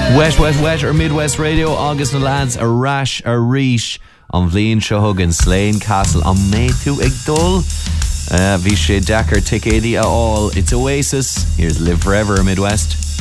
Wet ar Midwest Radio agus na lads a rash a rish an bhliain seo thugan Slane Castle an méid tú ag dul bhí sé Dakar tic édi a all. It's Oasis. Here's Live Forever Midwest.